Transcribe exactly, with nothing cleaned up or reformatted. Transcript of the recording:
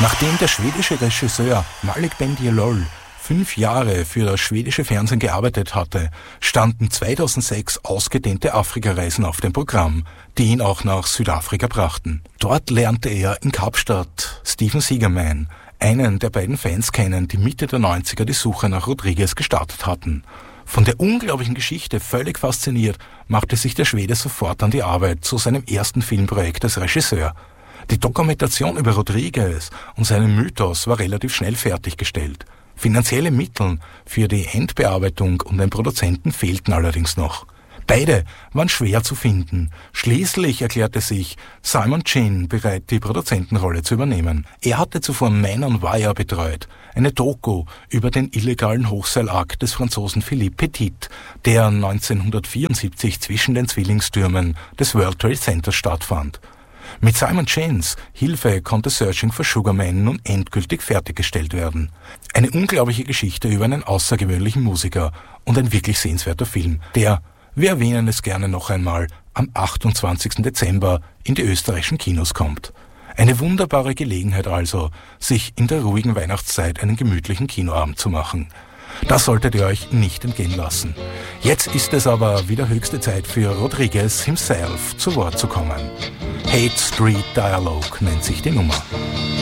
Nachdem der schwedische Regisseur Malik Bendjelloul fünf Jahre für das schwedische Fernsehen gearbeitet hatte, standen zweitausendsechs ausgedehnte Afrikareisen auf dem Programm, die ihn auch nach Südafrika brachten. Dort lernte er in Kapstadt Steven Seagerman, einen der beiden Fans, kennen, die Mitte der neunziger die Suche nach Rodriguez gestartet hatten. Von der unglaublichen Geschichte völlig fasziniert, machte sich der Schwede sofort an die Arbeit zu seinem ersten Filmprojekt als Regisseur. Die Dokumentation über Rodriguez und seinen Mythos war relativ schnell fertiggestellt. Finanzielle Mittel für die Endbearbeitung und den Produzenten fehlten allerdings noch. Beide waren schwer zu finden. Schließlich erklärte sich Simon Chin bereit, die Produzentenrolle zu übernehmen. Er hatte zuvor Man on Wire betreut, eine Doku über den illegalen Hochseilakt des Franzosen Philippe Petit, der neunzehnhundertvierundsiebzig zwischen den Zwillingstürmen des World Trade Centers stattfand. Mit Simon Chins Hilfe konnte Searching for Sugar Man nun endgültig fertiggestellt werden. Eine unglaubliche Geschichte über einen außergewöhnlichen Musiker und ein wirklich sehenswerter Film, der, wir erwähnen es gerne noch einmal, am achtundzwanzigsten Dezember in die österreichischen Kinos kommt. Eine wunderbare Gelegenheit also, sich in der ruhigen Weihnachtszeit einen gemütlichen Kinoabend zu machen. Das solltet ihr euch nicht entgehen lassen. Jetzt ist es aber wieder höchste Zeit für Rodriguez himself zu Wort zu kommen. Hate Street Dialogue nennt sich die Nummer.